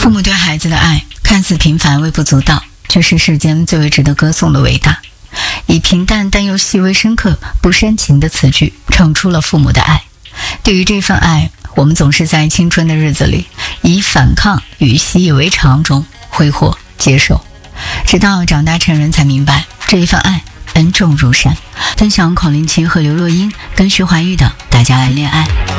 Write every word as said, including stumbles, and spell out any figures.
父母对孩子的爱看似平凡微不足道，却是世间最为值得歌颂的伟大。以平淡但又细微深刻、不煽情的词句唱出了父母的爱。对于这份爱，我们总是在青春的日子里以反抗与习以为常中挥霍接受，直到长大成人才明白这一份爱恩重如山。分享孔令奇和刘若英跟徐怀钰的《大家来恋爱》。